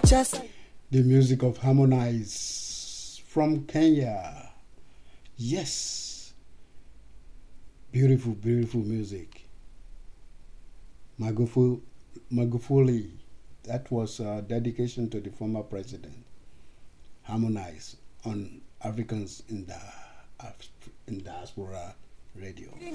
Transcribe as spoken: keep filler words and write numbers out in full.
The music of Harmonize from Kenya. Yes. Beautiful, beautiful music. Magufuli, Magufuli. That was a dedication to the former president. Harmonize on Africans in the in diaspora radio.